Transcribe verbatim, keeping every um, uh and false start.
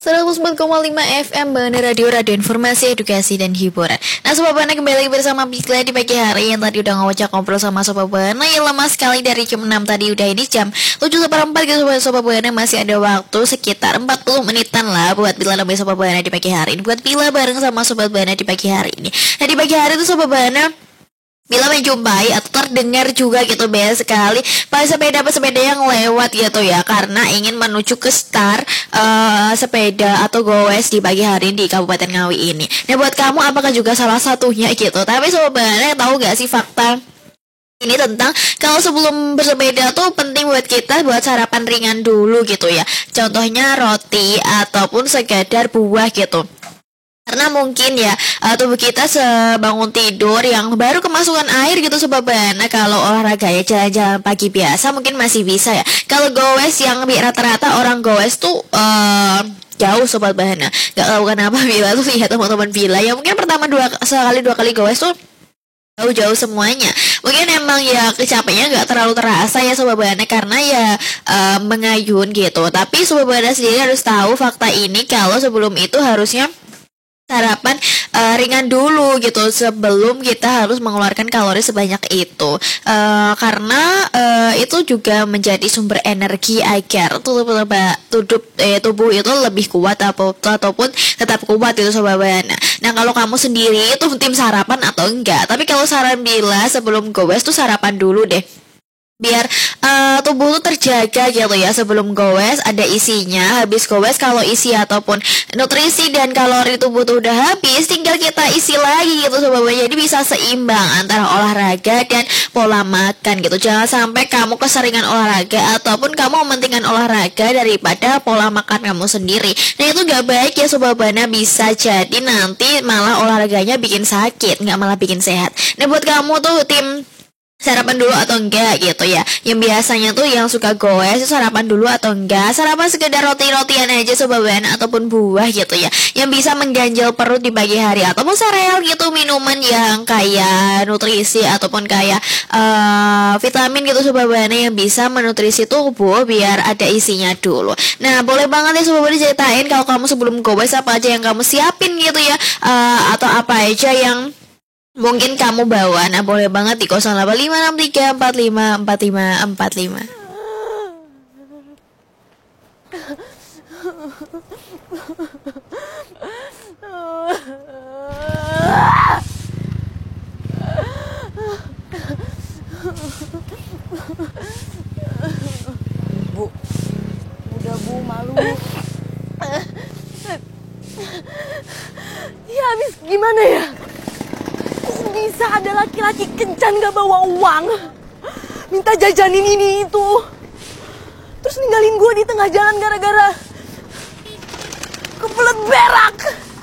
seratus empat koma lima F M Bana Radio, radio informasi, edukasi, dan hiburan. Nah Sobat Bana, kembali lagi bersama Bigla di pagi hari. Yang tadi udah ngocak ngobrol sama Sobat Bana yang lama sekali dari jam enam tadi, udah ini jam tujuh seperempat gitu Sobat, Sobat Bana. Masih ada waktu sekitar empat puluh menitan lah buat Bila namanya Sobat Bana di pagi hari ini, buat Bila bareng sama Sobat Bana di pagi hari ini. Nah di pagi hari itu Sobat Bana, bila menjumpai atau terdengar juga gitu banyak sekali para sepeda-pesepeda yang lewat gitu ya, karena ingin menuju ke start uh, sepeda atau goes di pagi hari di Kabupaten Ngawi ini. Nah buat kamu apakah juga salah satunya gitu? Tapi sebenarnya tahu gak sih fakta ini tentang kalau sebelum bersepeda tuh penting buat kita buat sarapan ringan dulu gitu ya. Contohnya roti ataupun sekedar buah gitu. Karena mungkin ya uh, tubuh kita sebangun tidur yang baru kemasukan air gitu Sobat Bana. Kalau olahraga ya jalan-jalan pagi biasa mungkin masih bisa ya. Kalau goes yang rata-rata orang goes tuh uh, jauh Sobat Bana. Gak tahu kenapa Bila tuh lihat teman-teman Bila yang mungkin pertama dua sekali dua kali goes tuh jauh-jauh semuanya. Mungkin emang ya capeknya gak terlalu terasa ya Sobat Bana, karena ya uh, mengayun gitu. Tapi Sobat Bana sendiri harus tahu fakta ini kalau sebelum itu harusnya sarapan uh, ringan dulu gitu sebelum kita harus mengeluarkan kalori sebanyak itu, uh, karena uh, itu juga menjadi sumber energi agar tubuh, tubuh, eh, tubuh itu lebih kuat atau, ataupun tetap kuat itu Sobat Bana. Nah kalau kamu sendiri itu tim sarapan atau enggak? Tapi kalau saran Bila sebelum goes tuh sarapan dulu deh, biar uh, tubuh tuh terjaga gitu ya. Sebelum goes ada isinya, habis goes kalau isi ataupun nutrisi dan kalori tubuh tuh udah habis, tinggal kita isi lagi gitu Sobat Bana. Jadi bisa seimbang antara olahraga dan pola makan gitu. Jangan sampai kamu keseringan olahraga ataupun kamu mementingkan olahraga daripada pola makan kamu sendiri. Nah itu gak baik ya Sobat Bana, bisa jadi nanti malah olahraganya bikin sakit, gak malah bikin sehat. Nah buat kamu tuh tim sarapan dulu atau enggak gitu ya, yang biasanya tuh yang suka goes sarapan dulu atau enggak, sarapan sekedar roti-rotian aja Sobat Bana ataupun buah gitu ya, yang bisa mengganjal perut di pagi hari, ataupun sereal gitu, minuman yang kayak nutrisi ataupun kayak uh, vitamin gitu Sobat Bana, yang bisa menutrisi tubuh biar ada isinya dulu. Nah boleh banget ya Sobat Bana ceritain kalau kamu sebelum goes apa aja yang kamu siapin gitu ya, uh, atau apa aja yang mungkin kamu bawa. Nah boleh banget di nol delapan lima enam tiga empat lima empat lima empat lima. Bu, udah Bu, malu. Ya habis gimana ya? Kok bisa ada laki-laki kencan gak bawa uang, minta jajanin ini itu, terus ninggalin gue di tengah jalan gara-gara kebelet berak.